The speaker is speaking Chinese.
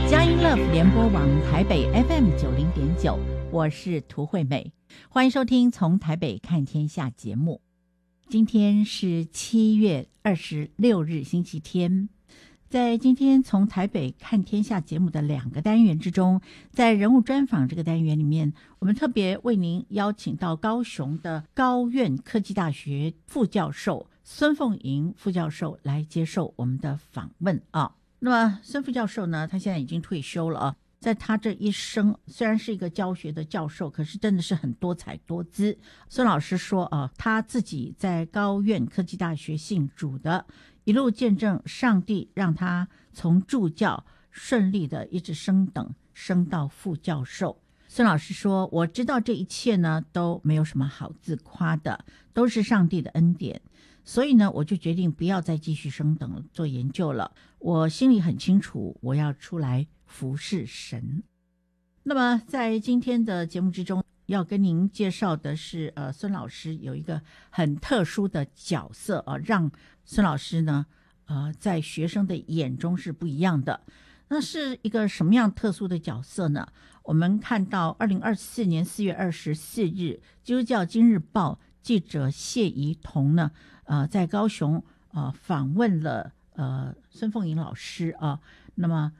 佳音 Love 联播网台北 FM90.9，我是涂惠美，欢迎收听从台北看天下节目。今天是7月26日星期天，在今天从台北看天下节目的2个单元之中，在人物专访这个单元里面，我们特别为您邀请到高雄的高苑科技大学副教授孙凤莹副教授来接受我们的访问啊。那么孙副教授呢，他现在已经退休了啊。在他这一生，虽然是一个教学的教授，可是真的是很多彩多姿。孙老师说啊，他自己在高苑科技大学信主的，一路见证上帝让他从助教顺利的一直升到副教授。孙老师说，我知道这一切呢都没有什么好自夸的，都是上帝的恩典。所以呢，我就决定不要再继续升等做研究了。我心里很清楚，我要出来服侍神。那么在今天的节目之中，要跟您介绍的是孙老师有一个很特殊的角色啊，让孙老师呢在学生的眼中是不一样的。那是一个什么样特殊的角色呢？我们看到2024年4月24日，基督教今日报记者谢怡彤呢在高雄访问了孙凤莹老师啊。那么